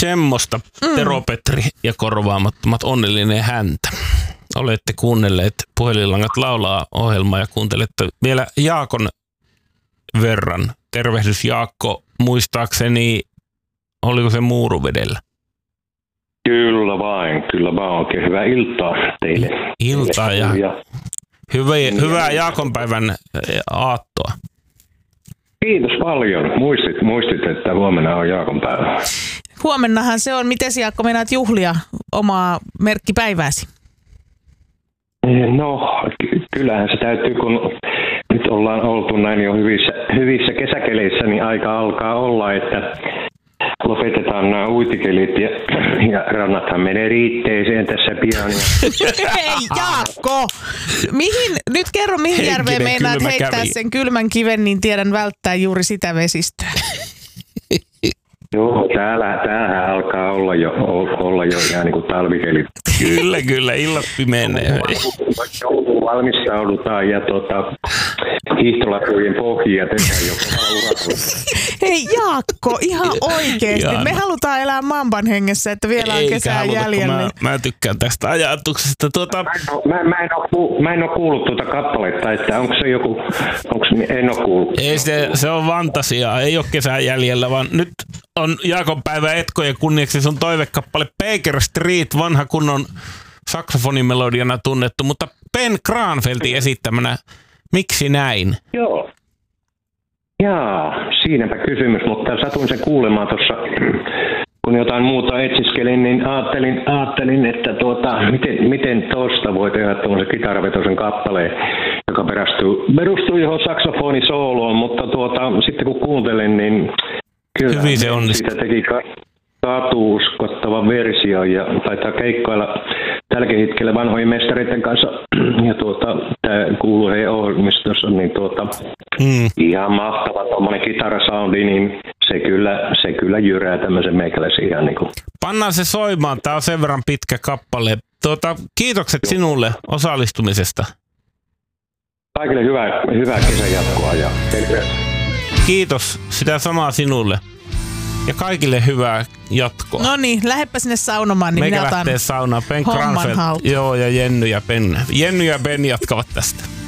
Semmosta Tero Petri ja korvaamattomat onnellinen häntä. Olette kuunnelleet Puhelinlangat laulaa -ohjelmaa ja kuuntelette vielä Jaakon verran. Tervehdys Jaakko, muistaakseni, oliko se Muuruvedellä? Kyllä vain. Oikein hyvää iltaa teille. Iltaa ja hyvää Jaakonpäivän aattoa. Kiitos paljon. Muistit, että huomenna on Jaakonpäivä. Huomennahan se on. Miten Jaakko meinaat juhlia omaa merkkipäivääsi? No, kyllähän se täytyy, kun nyt ollaan oltu näin jo hyvissä kesäkeleissä, niin aika alkaa olla, että lopetetaan nämä uitikelit ja rannathan menee riitteeseen tässä pian. Hei Jaakko! Nyt kerro, mihin järveen meinaat heittää sen kylmän kiven, niin tiedän välttää juuri sitä vesistöä. Joo, tämähän alkaa olla jo ihan niin kuin talvikelit. Kyllä, illat pimenee. Valmistaudutaan ja hiihtolatujen pohjia tehdään jo kovalla uralla. Hei Jaakko, ihan oikeesti. Me halutaan elää Mamban hengessä, että vielä on kesää jäljellä. Mä tykkään tästä ajatuksesta. Mä en ole kuullut tuota kappaletta, että onko se joku, en ole kuullut. Ei se on fantasiaa, ei ole kesää jäljellä, vaan nyt on Jaakonpäivä Etkojen kunniaksi sun toivekappale Baker Street, vanha kunnon saksofonimelodiana tunnettu, mutta Ben Granfeldtin esittämänä. Miksi näin? Joo. Jaa, siinäpä kysymys, mutta satuin sen kuulemaan tuossa, kun jotain muuta etsiskelin, niin ajattelin että miten tuosta voi tehdä tuollaisen kitaravetoisen kappaleen, joka perustuu johon saksofonisooloon, mutta sitten kun kuuntelin, niin kyllä hyvin se onnistui. Siitä teki uskottava versio ja taitaa keikkailla tälläkin hetkellä vanhojen mestareiden kanssa ja tämä kuuluu heidän ohjelmistossa, niin ihan mahtava tuommoinen kitarasoundi, niin se kyllä jyrää tämmöisen meikäläisen ihan niin kuin. Pannaan se soimaan, tää on sen verran pitkä kappale. Kiitokset sinulle osallistumisesta. Kaikille hyvää kesän jatkoa ja kiitos, sitä samaa sinulle. Ja kaikille hyvää jatkoa. No niin, lähdepä sinne saunomaan, niin meikä lähtee saunaan. Ben Granfeldt, joo, ja Jenny ja Ben jatkavat tästä.